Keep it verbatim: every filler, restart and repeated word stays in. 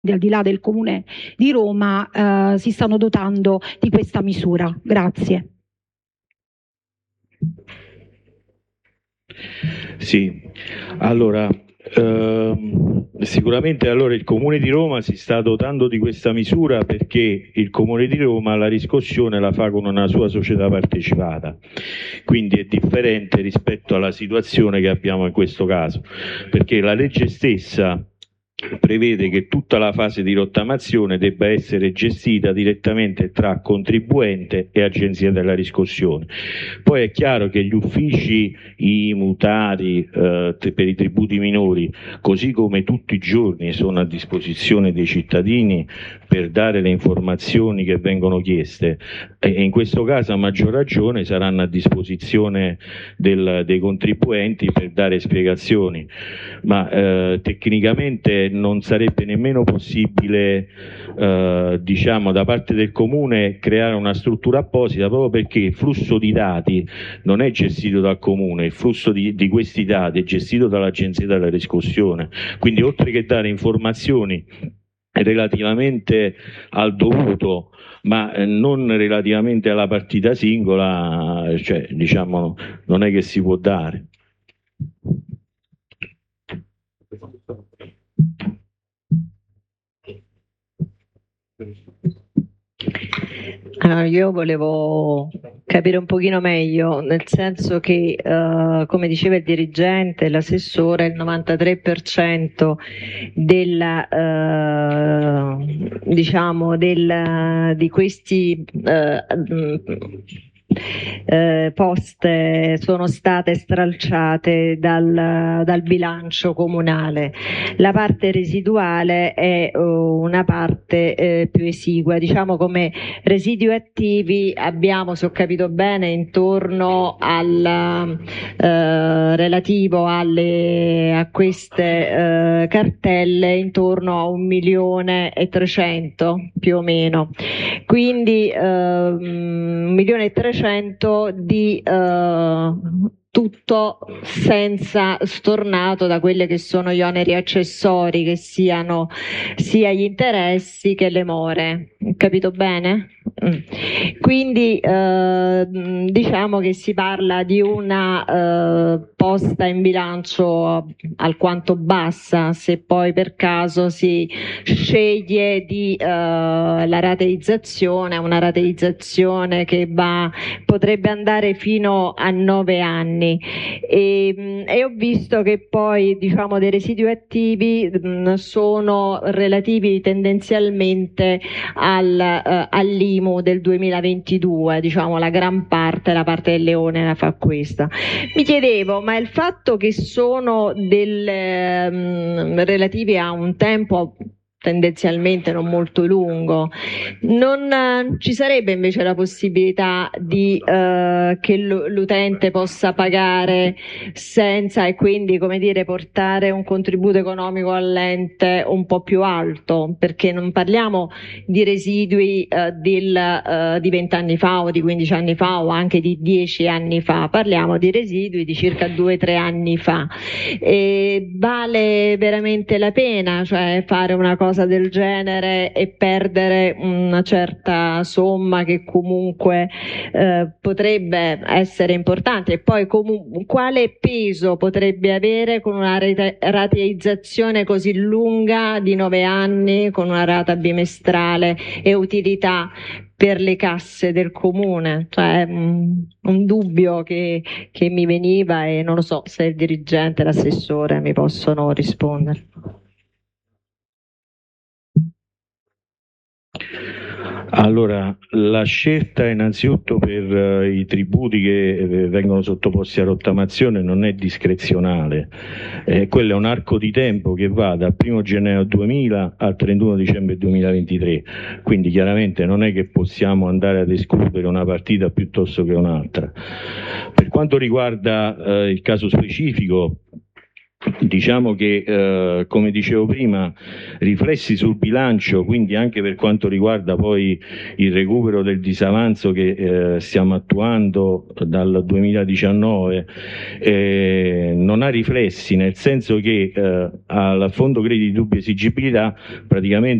al di là del Comune di Roma, eh, si stanno dotando di questa misura. Grazie. Sì, allora ehm, sicuramente allora il Comune di Roma si sta dotando di questa misura perché il Comune di Roma la riscossione la fa con una sua società partecipata, quindi è differente rispetto alla situazione che abbiamo in questo caso, perché la legge stessa prevede che tutta la fase di rottamazione debba essere gestita direttamente tra contribuente e agenzia della riscossione. Poi è chiaro che gli uffici, i mutati eh, per i tributi minori, così come tutti i giorni sono a disposizione dei cittadini per dare le informazioni che vengono chieste, e in questo caso a maggior ragione saranno a disposizione del, dei contribuenti per dare spiegazioni, ma eh, tecnicamente non sarebbe nemmeno possibile eh, diciamo da parte del Comune creare una struttura apposita, proprio perché il flusso di dati non è gestito dal Comune, il flusso di, di questi dati è gestito dall'Agenzia della riscossione, quindi oltre che dare informazioni relativamente al dovuto ma non relativamente alla partita singola, cioè diciamo non è che si può dare. Allora, io volevo capire un pochino meglio, nel senso che, eh, come diceva il dirigente, l'assessore, il novantatré per cento della, eh, diciamo, del, di questi eh, eh, poste sono state stralciate dal, dal bilancio comunale. La parte residuale è uh, una parte eh, più esigua, diciamo come residui attivi abbiamo, se ho capito bene, intorno al eh, relativo alle, a queste eh, cartelle intorno a un milione e trecento più o meno, quindi eh, un milione e trecento di eh, tutto senza stornato da quelli che sono gli oneri accessori, che siano sia gli interessi che le more. Capito bene? Mm. Quindi eh, diciamo che si parla di una eh, posta in bilancio alquanto bassa, se poi per caso si sceglie di eh, la rateizzazione, una rateizzazione che va, potrebbe andare fino a nove anni. E, e ho visto che poi, diciamo, dei residui attivi mh, sono relativi tendenzialmente al, eh, all'I M U del duemilaventidue, diciamo la gran parte, la parte del leone la fa questa. Mi chiedevo, ma il fatto che sono del, mh, relativi a un tempo tendenzialmente non molto lungo, non eh, ci sarebbe invece la possibilità di eh, che l'utente possa pagare senza, e quindi, come dire, portare un contributo economico all'ente un po' più alto, perché non parliamo di residui eh, del, eh, di vent'anni fa o di quindici anni fa o anche di dieci anni fa, parliamo di residui di circa due tre anni fa. E vale veramente la pena, cioè, fare una cosa del genere e perdere una certa somma che comunque eh, potrebbe essere importante? E poi comunque quale peso potrebbe avere con una rateizzazione così lunga di nove anni, con una rata bimestrale, e utilità per le casse del comune? Cioè, mh, un dubbio che, che mi veniva, e non lo so se il dirigente e l'assessore mi possono rispondere. Allora, la scelta innanzitutto per uh, i tributi che eh, vengono sottoposti a rottamazione non è discrezionale, eh, quello è un arco di tempo che va dal primo gennaio duemila al trentuno dicembre duemilaventitré, quindi chiaramente non è che possiamo andare ad escludere una partita piuttosto che un'altra. Per quanto riguarda uh, il caso specifico, Diciamo che, eh, come dicevo prima, riflessi sul bilancio, quindi anche per quanto riguarda poi il recupero del disavanzo che eh, stiamo attuando dal duemiladiciannove, eh, non ha riflessi, nel senso che eh, al fondo crediti di dubbia esigibilità praticamente